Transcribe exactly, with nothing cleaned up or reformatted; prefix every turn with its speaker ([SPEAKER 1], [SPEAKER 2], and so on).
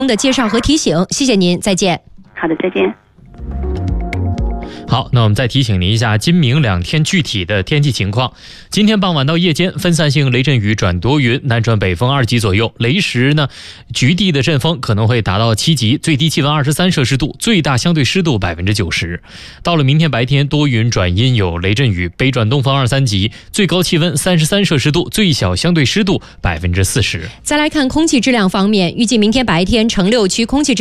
[SPEAKER 1] 的介绍和提醒，谢谢您，再见。
[SPEAKER 2] 好的，再见。
[SPEAKER 3] 好，那我们再提醒您一下今明两天具体的天气情况。今天傍晚到夜间，分散性雷阵雨转多云，南转北风二级左右，雷时呢，局地的阵风可能会达到七级，最低气温二十三摄氏度，最大相对湿度百分之九十。到了明天白天，多云转阴，有雷阵雨，北转东风二三级，最高气温三十三摄氏度，最小相对湿度百分之四十。
[SPEAKER 1] 再来看空气质量方面，预计明天白天城六区空气质量